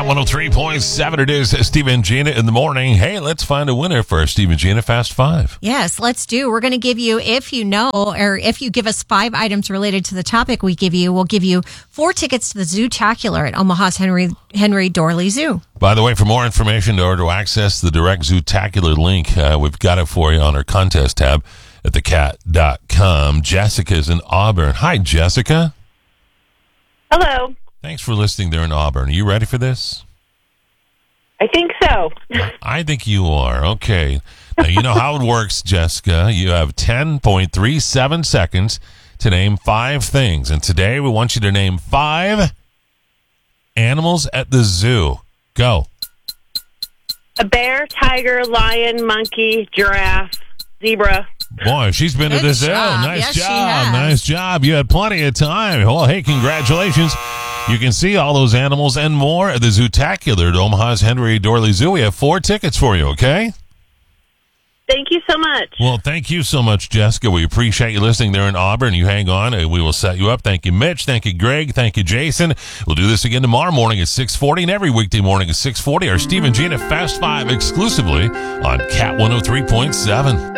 Cat 103.7, it is Steve and Gina in the morning. Hey, let's find a winner for our Steve and Gina Fast Five. Yes, let's do. We're going to give you, if you know, or if you give us 5 items related to the topic we'll give you 4 tickets to the Zootacular at Omaha's Henry Dorley Zoo. By the way, for more information or to access the direct Zootacular link, we've got it for you on our contest tab at thecat.com. Jessica's in Auburn. Hi, Jessica. Hello. Thanks for listening there in Auburn. Are you ready for this? I think so. I think you are. Okay. Now, you know how it works, Jessica. You have 10.37 seconds to name 5 things. And today we want you to name 5 animals at the zoo. Go. A bear, tiger, lion, monkey, giraffe, zebra. Boy, she's been to the zoo. Nice Yes, she job. has. Nice job. You had plenty of time. Well, hey, congratulations. You can see all those animals and more at the Zootacular at Omaha's Henry Dorley Zoo. We have 4 tickets for you, okay? Thank you so much. Well, thank you so much, Jessica. We appreciate you listening there in Auburn. You hang on, and we will set you up. Thank you, Mitch. Thank you, Greg. Thank you, Jason. We'll do this again tomorrow morning at 6:40 and every weekday morning at 6:40. Our Steve and Gina Fast Five exclusively on Cat 103.7.